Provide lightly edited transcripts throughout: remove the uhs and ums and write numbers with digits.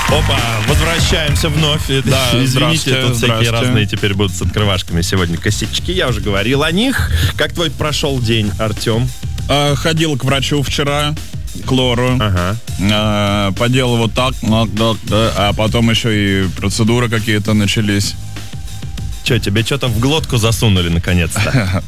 Опа, возвращаемся вновь. Да, извините, тут всякие разные теперь будут с открывашками сегодня косячки. Я уже говорил о них. Как твой прошел день, Артем? Ходил к врачу вчера, к лору. Поделал вот так, а потом еще и процедуры какие-то начались. Че, тебе что-то в глотку засунули наконец-то?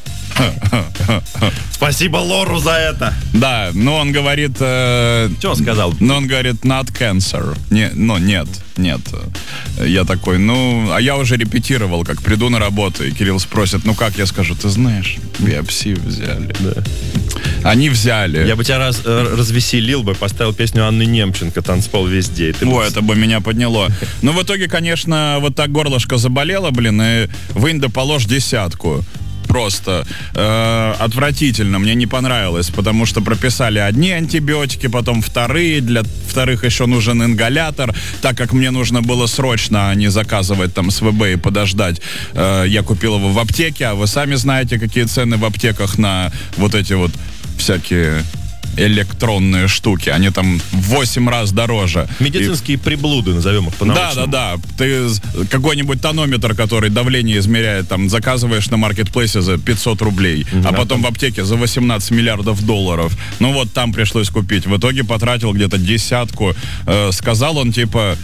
Спасибо Лору за это. Да, но он говорит... Что сказал? Но он говорит, not cancer. Нет. Я такой, а я уже репетировал, как приду на работу, и Кирилл спросит, как я скажу, ты знаешь, биопсию взяли. Да. Они взяли. Я бы тебя развеселил бы, поставил песню Анны Немченко «Танцпол везде». Это бы меня подняло. Но в итоге, конечно, вот так горлышко заболело, и вынь да положь 10. Просто отвратительно, мне не понравилось, потому что прописали одни антибиотики, потом вторые, для вторых еще нужен ингалятор, так как мне нужно было срочно, а не заказывать там с ВБ и подождать, я купил его в аптеке, а вы сами знаете, какие цены в аптеках на вот эти вот всякие электронные штуки, они там в 8 раз дороже. Медицинские приблуды, назовем их по-научному. Да. Ты какой-нибудь тонометр, который давление измеряет, там, заказываешь на маркетплейсе за 500 рублей, а потом в аптеке за 18 миллиардов долларов. Там пришлось купить. В итоге потратил где-то 10. Сказал он,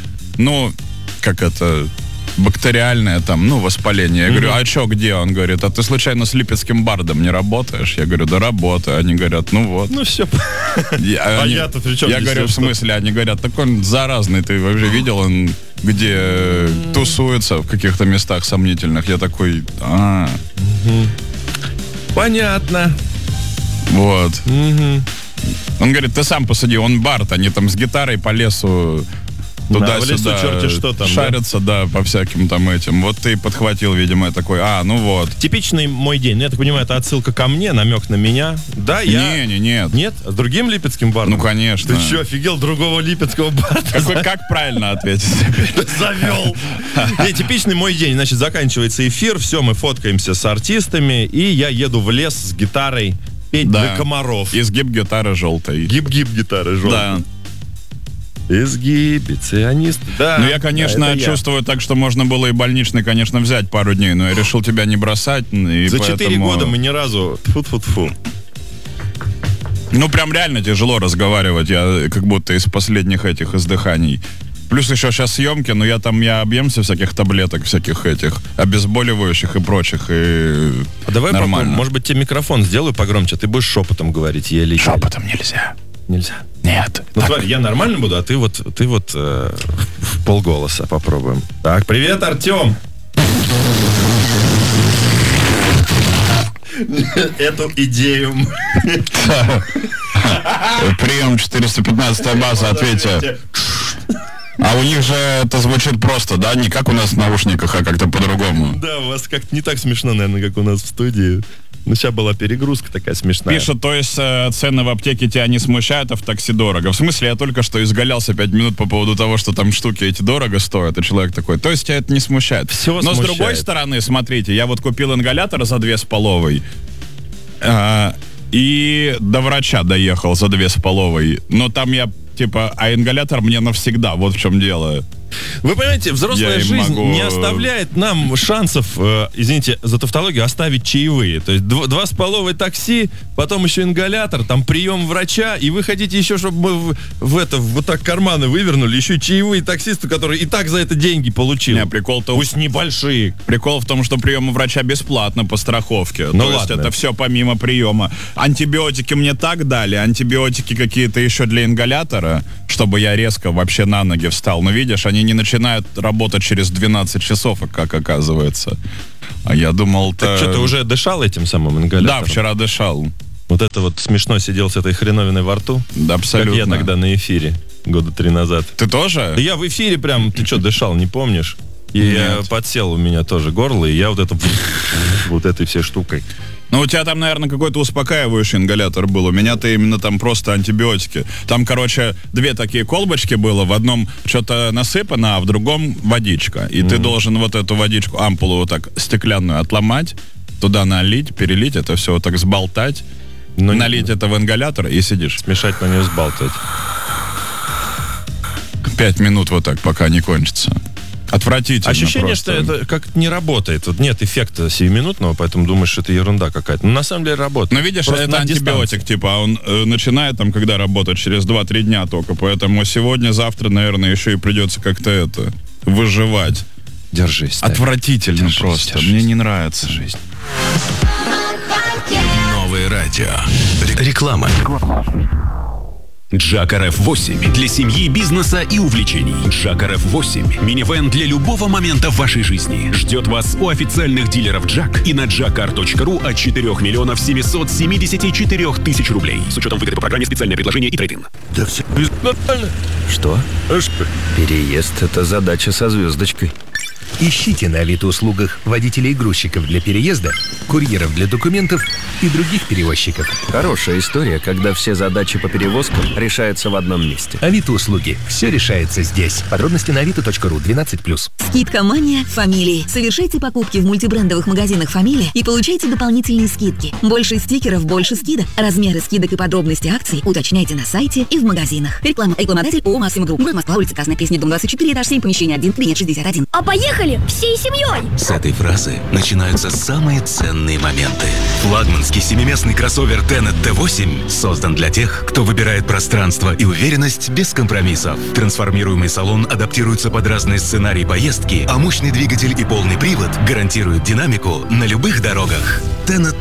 бактериальное воспаление. Я говорю, а что, где? Он говорит, а ты случайно с Липецким бардом не работаешь? Я говорю, да работаю. Они говорят, все. Я-то при чем? Я говорю, в смысле? Они говорят, так он заразный, ты вообще видел, он где тусуется в каких-то местах сомнительных? Я такой, Понятно. Вот. Он говорит, ты сам посуди, он бард, они там с гитарой по лесу туда-сюда черти что там, шарятся, да, по всяким там этим. Вот ты подхватил, видимо, я такой, Типичный мой день. Я так понимаю, это отсылка ко мне, намек на меня. Да, я... Нет. Нет? С другим липецким бардом? Конечно. Ты что, офигел другого липецкого барда? Как правильно ответить? Завел. Типичный мой день. Значит, заканчивается эфир, все, мы фоткаемся с артистами, и я еду в лес с гитарой петь для комаров. Изгиб-гитары желтой. Гиб-гиб-гитары желтой. Да. Изгибиционист. Да. Я, конечно, чувствую так, что можно было и больничный, конечно, взять пару дней, но я решил тебя не бросать. За 4 года мы ни разу... Тьфу-тьфу-тьфу. Прям реально тяжело разговаривать, я как будто из последних этих издыханий. Плюс еще сейчас съемки, но я объемся всяких таблеток, всяких этих обезболивающих и прочих, и давай нормально. Попробуем. Может быть, тебе микрофон сделаю погромче, ты будешь шепотом говорить еле. Шепотом нельзя. Нельзя? Нет. Смотри, я нормально буду, а ты в полголоса попробуем. Так, привет, Артем! Эту идею. Прием 415 база, ответьте. А у них же это звучит просто, да? Не как у нас в наушниках, а как-то по-другому. Да, у вас как-то не так смешно, наверное, как у нас в студии. Сейчас была перегрузка такая смешная. Пишет, то есть цены в аптеке тебя не смущают, а в такси дорого. В смысле, я только что изгалялся 5 минут по поводу того, что там штуки эти дорого стоят, и человек такой, то есть тебя это не смущает. Все Но смущает. с другой стороны, смотрите, я вот купил ингалятор за 2,5, и до врача доехал за 2,5, но там я а ингалятор мне навсегда, вот в чем дело. Вы понимаете, взрослая жизнь не оставляет нам шансов, извините за тавтологию, оставить чаевые. То есть 2,5 такси, потом еще ингалятор, там прием врача, и вы хотите еще, чтобы мы вот так карманы вывернули, еще и чаевые таксисту, который и так за это деньги получил. Прикол-то... Пусть небольшие. Прикол в том, что прием у врача бесплатно по страховке. То есть это все помимо приема. Антибиотики мне так дали, антибиотики какие-то еще для ингалятора, чтобы я резко вообще на ноги встал. Но видишь, они не начинают работать через 12 часов, как оказывается. А я думал... Так что, ты уже дышал этим самым ингалятором? Да, вчера дышал. Вот это вот смешно сидел с этой хреновиной во рту? Да, абсолютно. Как я тогда на эфире, года 3 назад. Ты тоже? Да я в эфире прям, ты что, дышал, не помнишь? И я подсел, у меня тоже горло, и я вот этой всей штукой. Ну, у тебя там, наверное, какой-то успокаивающий ингалятор был. У меня-то именно там просто антибиотики. Там, короче, 2 такие колбочки было. В одном что-то насыпано, а в другом водичка. И ты должен вот эту водичку, ампулу вот так стеклянную отломать, туда налить, перелить, это все вот так сболтать, налить это в ингалятор и сидишь. Смешать, но не сболтать. 5 минут вот так, пока не кончится. Отвратительно. Ощущение, просто. что это как-то не работает. Вот нет эффекта сиюминутного, поэтому думаешь, что это ерунда какая-то. Но на самом деле работает. Но видишь, Просто это на антибиотик, дистанции. типа, он начинает там, когда работать, через 2-3 дня только. Поэтому сегодня, завтра, наверное, еще и придется как-то это выживать. Держись. Сталин. Отвратительно Держись, просто. держись. Мне не нравится. Жизнь. Новое радио. Реклама. Джак RF8 для семьи, бизнеса и увлечений. Джак RF8 – минивэн для любого момента в вашей жизни. Ждет вас у официальных дилеров Джак и на jackar.ru от 4 миллионов 774 тысяч рублей. С учетом выгоды по программе «Специальное предложение» и трейд-ин. Да все Нормально. Что? Переезд — это задача со звездочкой. Ищите на Авито-услугах водителей и грузчиков для переезда, курьеров для документов и других перевозчиков. Хорошая история, когда все задачи по перевозкам решаются в одном месте. Авито-услуги. Все решается здесь. Подробности на avito.ru 12+. Скидка «Мания» Фамилии. Совершайте покупки в мультибрендовых магазинах «Фамилия» и получайте дополнительные скидки. Больше стикеров, больше скидок. Размеры скидок и подробности акций уточняйте на сайте и в магазинах. Реклама. Рекламодатель ООО «Максим Групп». Город Москва, улица Красная Пресня, дом 24, этаж 7, помещение 1, кабинет 61. А поехали всей семьей! С этой фразы начинаются самые ценные моменты. Флагманский семиместный кроссовер Tenet T8 создан для тех, кто выбирает пространство и уверенность без компромиссов. Трансформируемый салон адаптируется под разные сценарии поездки, а мощный двигатель и полный привод гарантируют динамику на любых дорогах. Tenet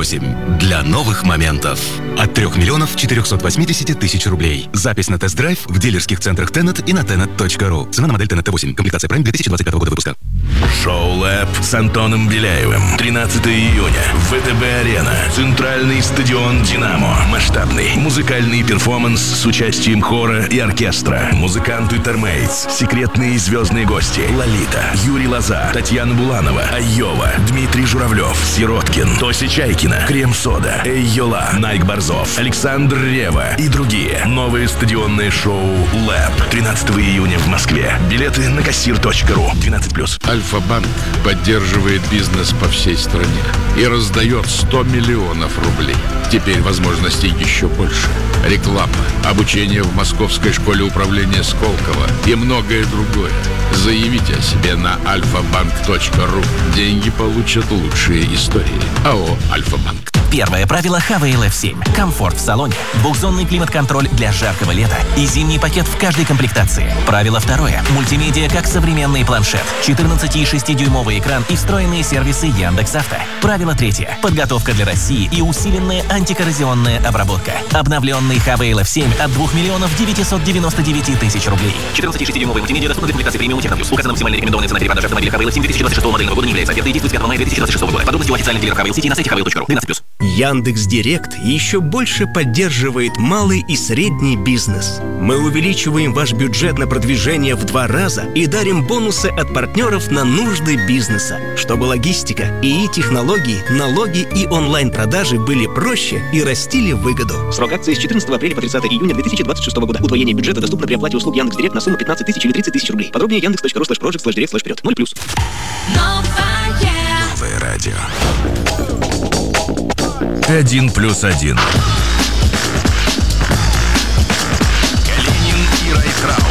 T8 для новых моментов. От 3 миллионов 480 тысяч рублей. Запись на тест-драйв в дилерских центрах Tenet и на tenet.ru. Цена на модель Tenet T8. Комплектация Prime 2025 года выпуска. Шоу «Лэп» с Антоном Беляевым. 13 июня. ВТБ-арена. Центральный стадион «Динамо». Масштабный музыкальный перформанс с участием хора и оркестра. Музыканты Термейтс. Секретные звездные гости. Лолита. Юрий Лоза. Татьяна Буланова. Айова. Дмитрий Журавлев. Сироткин. Тося Чайкина. Крем-сода. Эйола. Найк Борзов. Александр Рева. И другие. Новое стадионное шоу «Лэп». 13 июня в Москве. Билеты на кассир.ру. 12+. Альфа-банк поддерживает бизнес по всей стране и раздает 100 миллионов рублей. Теперь возможностей еще больше. Реклама, обучение в Московской школе управления Сколково и многое другое. Заявите о себе на alfabank.ru. Деньги получат лучшие истории. АО «Альфа-банк». Первое правило ХВЛ F7. Комфорт в салоне, двухзонный климат-контроль для жаркого лета и зимний пакет в каждой комплектации. Правило второе. Мультимедиа как современный планшет, 14,6-дюймовый экран и встроенные сервисы Яндекс.Авто. Правило третье. Подготовка для России и усиленная антикоррозионная обработка. Обновленный ХВЛ F7 от 2 миллионов 999 тысяч рублей. 14,6-дюймовый мультимедиа доступна для комплектации премиум Техно Плюс. Указана максимальная рекомендованная цена перепродажи автомобиля ХВЛ F7 2026 модельного года не является офертой и действует с 5 мая 2026 года. Подробности у официальных дилеров ХВЛ сети на сайте hvel.ru. 12+. Яндекс.Директ еще больше поддерживает малый и средний бизнес. Мы увеличиваем ваш бюджет на продвижение в 2 раза и дарим бонусы от партнеров на нужды бизнеса, чтобы логистика, ИИ-технологии, налоги и онлайн-продажи были проще и растили выгоду. Срок акции с 14 апреля по 30 июня 2026 года. Удвоение бюджета доступно при оплате услуг Яндекс.Директ на сумму 15 тысяч или 30 тысяч рублей. Подробнее yandex.ru/project/direct/вперед. 0+. Новое радио. 1+1. Калинин и Райтрау.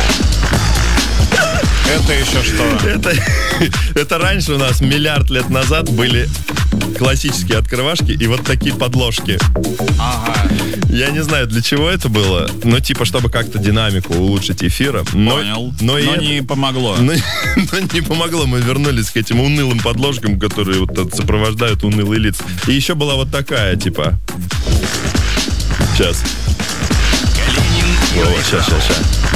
Это еще что? Это раньше у нас миллиард лет назад были классические открывашки и вот такие подложки. Ага. Я не знаю, для чего это было, но типа, чтобы как-то динамику улучшить эфира. Понял. Но не помогло. Но не помогло. Мы вернулись к этим унылым подложкам, которые вот сопровождают унылые лица. И еще была вот такая, типа... Сейчас. Калинин и Райтрау. Сейчас.